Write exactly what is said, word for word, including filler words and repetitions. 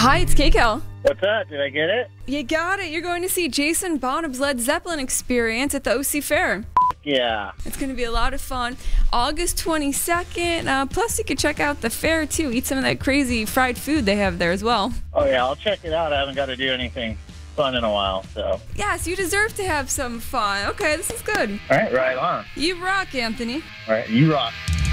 Hi, it's Keiko. What's up? Did I get it? You got it. You're going to see Jason Bonham's Led Zeppelin Experience at the O C Fair. Yeah. It's going to be a lot of fun. August twenty-second. Uh, plus, you can check out the fair, too. Eat some of that crazy fried food they have there as well. Oh, yeah. I'll check it out. I haven't got to do anything fun in a while, so. Yes, you deserve to have some fun. Okay, this is good. All right, right on. You rock, Anthony. All right, you rock.